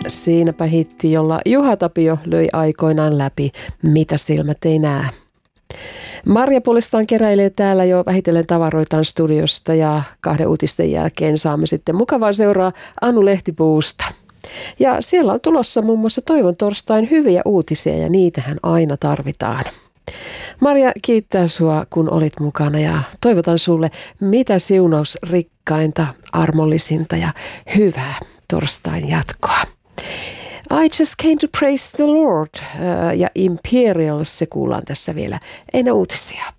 Siinäpä hitti, jolla Juha Tapio löi aikoinaan läpi, mitä silmät ei näe. Marja puolestaan keräilee täällä jo vähitellen tavaroitaan studiosta ja 2 uutisten jälkeen saamme sitten mukavaa seuraa Anu Lehtipuusta. Ja siellä on tulossa muun muassa Toivon torstain hyviä uutisia ja niitähän aina tarvitaan. Marja kiittää sua, kun olit mukana ja toivotan sulle mitä siunausrikkainta, armollisinta ja hyvää torstain jatkoa. I just came to praise the Lord ja Imperial se kuullaan tässä vielä ennen uutisia.